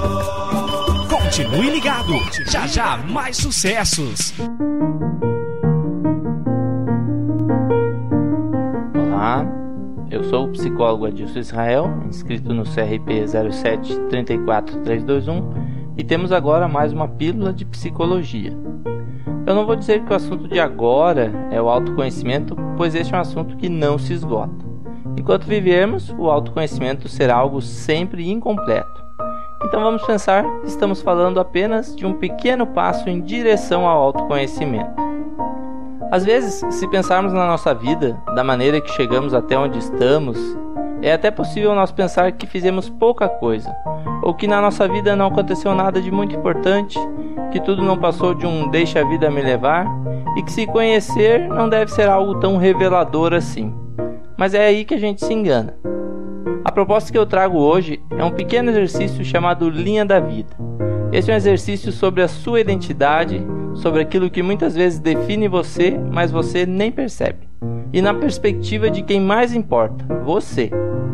Continue ligado, já já mais sucessos. Olá, eu sou o psicólogo Adilson Israel, inscrito no CRP 0734321, e temos agora mais uma pílula de psicologia. Eu não vou dizer que o assunto de agora é o autoconhecimento, pois este é um assunto que não se esgota. Enquanto vivermos, o autoconhecimento será algo sempre incompleto. Então vamos pensar que estamos falando apenas de um pequeno passo em direção ao autoconhecimento. Às vezes, se pensarmos na nossa vida, da maneira que chegamos até onde estamos, é até possível nós pensar que fizemos pouca coisa, ou que na nossa vida não aconteceu nada de muito importante, que tudo não passou de um deixa a vida me levar, e que se conhecer não deve ser algo tão revelador assim. Mas é aí que a gente se engana. A proposta que eu trago hoje é um pequeno exercício chamado Linha da Vida. Esse é um exercício sobre a sua identidade, sobre aquilo que muitas vezes define você, mas você nem percebe. E na perspectiva de quem mais importa, você.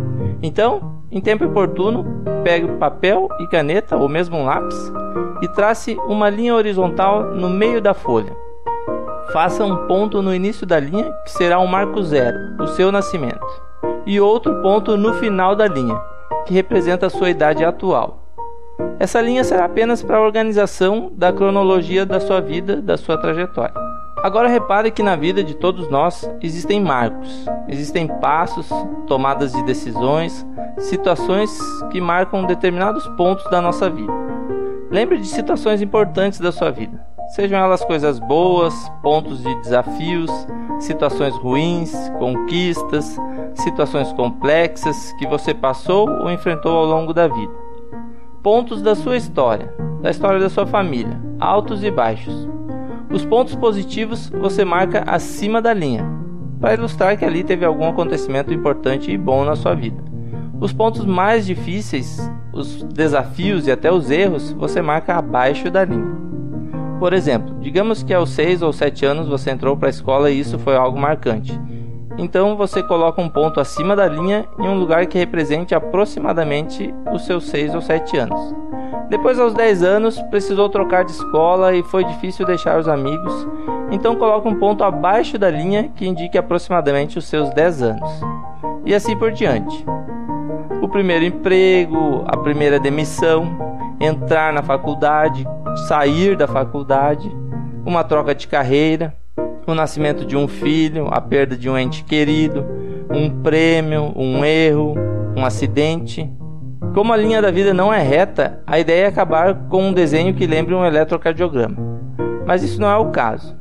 Então, em tempo oportuno, pegue papel e caneta, ou mesmo um lápis, e trace uma linha horizontal no meio da folha. Faça um ponto no início da linha, que será um marco zero, o seu nascimento, e outro ponto no final da linha, que representa a sua idade atual. Essa linha será apenas para a organização da cronologia da sua vida, da sua trajetória. Agora repare que na vida de todos nós existem marcos, existem passos, tomadas de decisões, situações que marcam determinados pontos da nossa vida. Lembre de situações importantes da sua vida. Sejam elas coisas boas, pontos de desafios, situações ruins, conquistas, situações complexas que você passou ou enfrentou ao longo da vida. Pontos da sua história, da história da sua família, altos e baixos. Os pontos positivos você marca acima da linha, para ilustrar que ali teve algum acontecimento importante e bom na sua vida. Os pontos mais difíceis, os desafios e até os erros, você marca abaixo da linha. Por exemplo, digamos que aos 6 ou 7 anos você entrou para a escola e isso foi algo marcante. Então você coloca um ponto acima da linha em um lugar que represente aproximadamente os seus 6 ou 7 anos. Depois, aos 10 anos, precisou trocar de escola e foi difícil deixar os amigos. Então coloca um ponto abaixo da linha que indique aproximadamente os seus 10 anos. E assim por diante. O primeiro emprego, a primeira demissão, entrar na faculdade, sair da faculdade, uma troca de carreira, o nascimento de um filho, a perda de um ente querido, um prêmio, um erro, um acidente. Como a linha da vida não é reta, a ideia é acabar com um desenho que lembre um eletrocardiograma. Mas isso não é o caso.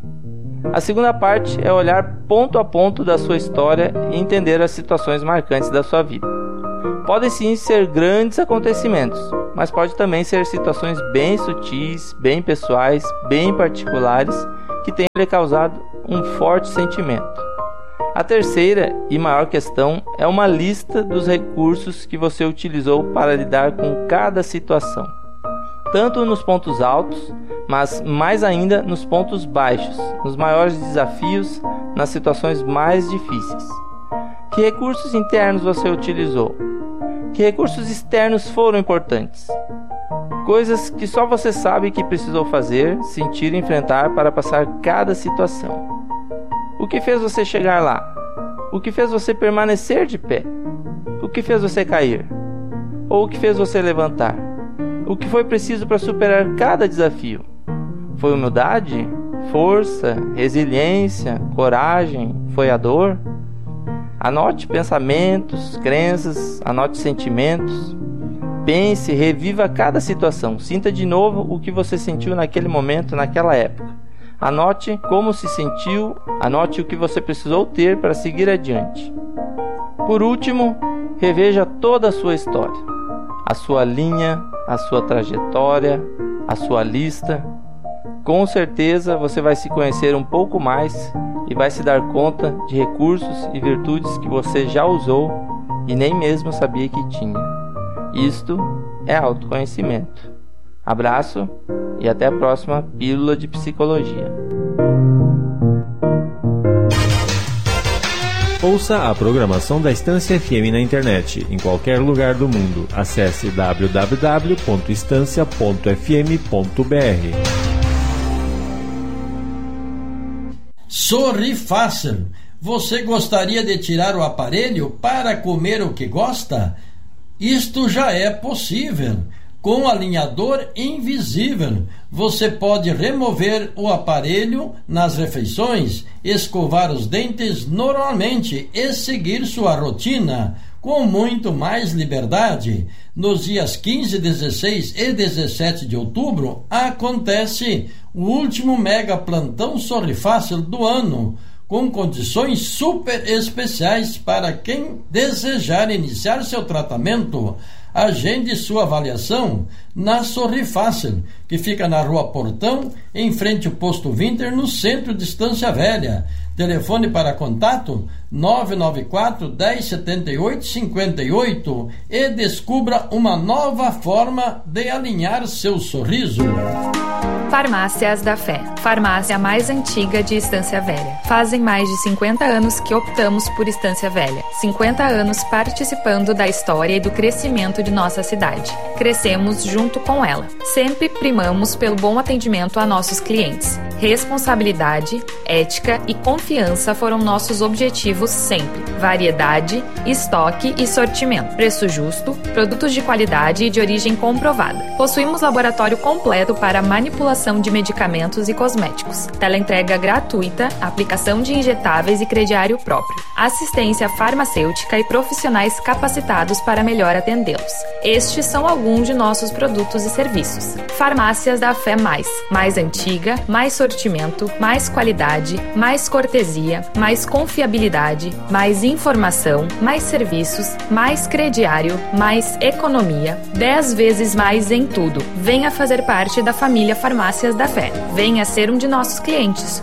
A segunda parte é olhar ponto a ponto da sua história e entender as situações marcantes da sua vida. Podem sim ser grandes acontecimentos, mas pode também ser situações bem sutis, bem pessoais, bem particulares, que tenham lhe causado um forte sentimento. A terceira e maior questão é uma lista dos recursos que você utilizou para lidar com cada situação, tanto nos pontos altos, mas mais ainda nos pontos baixos, nos maiores desafios, nas situações mais difíceis. Que recursos internos você utilizou? Que recursos externos foram importantes? Coisas que só você sabe que precisou fazer, sentir e enfrentar para passar cada situação. O que fez você chegar lá? O que fez você permanecer de pé? O que fez você cair? Ou o que fez você levantar? O que foi preciso para superar cada desafio? Foi humildade? Força? Resiliência? Coragem? Foi a dor? Anote pensamentos, crenças, anote sentimentos. Pense, reviva cada situação. Sinta de novo o que você sentiu naquele momento, naquela época. Anote como se sentiu, anote o que você precisou ter para seguir adiante. Por último, reveja toda a sua história, a sua linha, a sua trajetória, a sua lista. Com certeza você vai se conhecer um pouco mais e vai se dar conta de recursos e virtudes que você já usou e nem mesmo sabia que tinha. Isto é autoconhecimento. Abraço e até a próxima Pílula de Psicologia. Ouça a programação da Estância FM na internet, em qualquer lugar do mundo. Acesse www.estancia.fm.br. Sorri Fácil. Você gostaria de tirar o aparelho para comer o que gosta? Isto já é possível. Com alinhador invisível, você pode remover o aparelho nas refeições, escovar os dentes normalmente e seguir sua rotina com muito mais liberdade. Nos dias 15, 16 e 17 de outubro acontece o último mega plantão Sorri Fácil do ano, com condições super especiais para quem desejar iniciar seu tratamento. Agende sua avaliação na Sorri Fácil, que fica na Rua Portão, em frente ao Posto Winter, no centro de Estância Velha. Telefone para contato 994 1078 58 e descubra uma nova forma de alinhar seu sorriso. Farmácias da Fé, farmácia mais antiga de Estância Velha. Fazem mais de 50 anos que optamos por Estância Velha. 50 anos participando da história e do crescimento de nossa cidade. Crescemos junto com ela. Sempre primamos pelo bom atendimento a nossos clientes. Responsabilidade, ética e confiança foram nossos objetivos sempre. Variedade, estoque e sortimento. Preço justo, produtos de qualidade e de origem comprovada. Possuímos laboratório completo para manipulação de medicamentos e cosméticos. Teleentrega gratuita, aplicação de injetáveis e crediário próprio. Assistência farmacêutica e profissionais capacitados para melhor atendê-los. Estes são alguns de nossos produtos e serviços. Farmácias da Fé mais antiga, mais sortimento, mais qualidade, mais cortesia, mais confiabilidade, mais informação, mais serviços, mais crediário, mais economia, 10 vezes mais em tudo. Venha fazer parte da família Farmácias da Fé. Venha ser um de nossos clientes.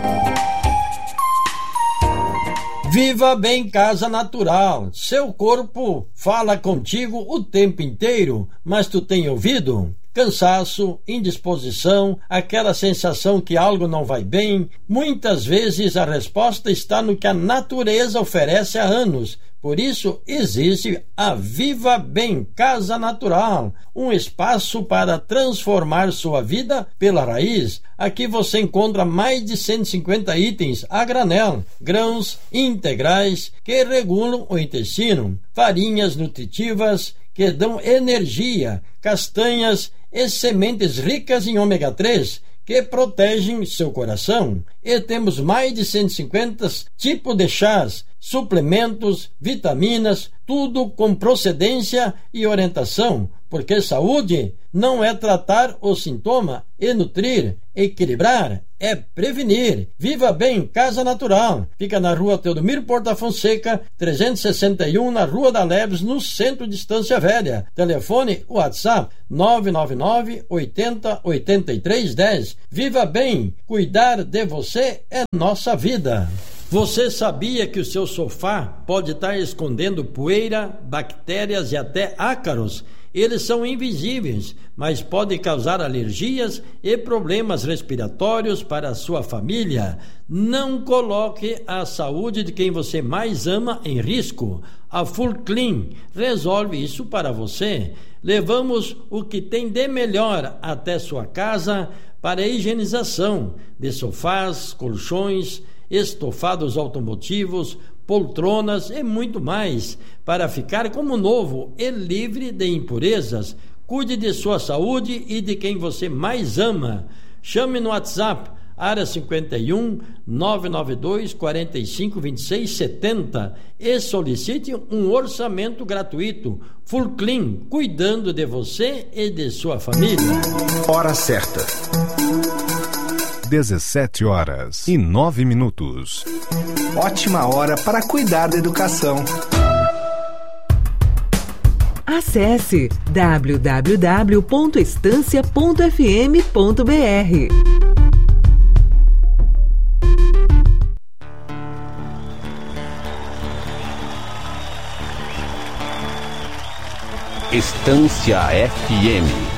Viva Bem Casa Natural. Seu corpo fala contigo o tempo inteiro, mas tu tem ouvido? Cansaço, indisposição, aquela sensação que algo não vai bem. Muitas vezes a resposta está no que a natureza oferece há anos. Por isso existe a Viva Bem Casa Natural, um espaço para transformar sua vida pela raiz. Aqui você encontra mais de 150 itens a granel, grãos integrais que regulam o intestino, farinhas nutritivas que dão energia, castanhas e sementes ricas em ômega 3 que protegem seu coração. E temos mais de 150 tipos de chás, suplementos, vitaminas, tudo com procedência e orientação, porque saúde não é tratar o sintoma e nutrir, equilibrar, é prevenir. Viva Bem Casa Natural. Fica na Rua Teodomiro Porta Fonseca, 361, na Rua da Leves, no centro de Estância Velha. Telefone WhatsApp 999 80 83 10. Viva Bem, cuidar de você é nossa vida. Você sabia que o seu sofá pode estar escondendo poeira, bactérias e até ácaros? Eles são invisíveis, mas podem causar alergias e problemas respiratórios para a sua família. Não coloque a saúde de quem você mais ama em risco. A Full Clean resolve isso para você. Levamos o que tem de melhor até sua casa para a higienização de sofás, colchões, estofados automotivos, poltronas e muito mais, para ficar como novo e livre de impurezas. Cuide de sua saúde e de quem você mais ama. Chame no WhatsApp, área 51 992 45 26 70 e solicite um orçamento gratuito. Full Clean, cuidando de você e de sua família. Hora certa. 17h09. Ótima hora para cuidar da educação. Acesse www.estancia.fm.br. Estância FM